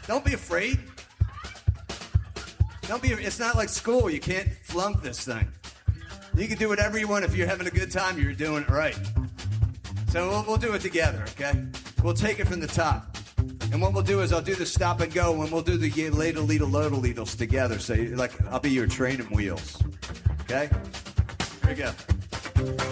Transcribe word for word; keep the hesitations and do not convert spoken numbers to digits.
Don't be afraid. Don't be. It's not like school. You can't flunk this thing. You can do whatever you want. If you're having a good time, you're doing it right. So we'll, we'll do it together, okay? We'll take it from the top. And what we'll do is I'll do the stop and go, and we'll do the ladle, ladle, ladle, ladles together. So, you, like, I'll be your training wheels. Okay? Here we go.